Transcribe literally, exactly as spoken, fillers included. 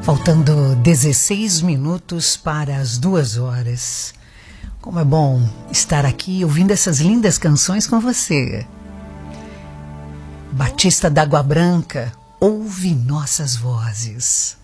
Faltando dezesseis minutos para as duas horas. Como é bom estar aqui ouvindo essas lindas canções com você. Batista d'Água Branca, ouve nossas vozes.